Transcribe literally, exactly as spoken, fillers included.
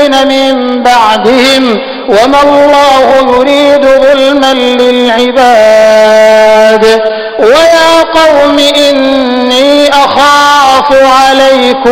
الذين من بعدهم وما الله يريد ظلما للعباد. ويا قوم إني أخاف عليكم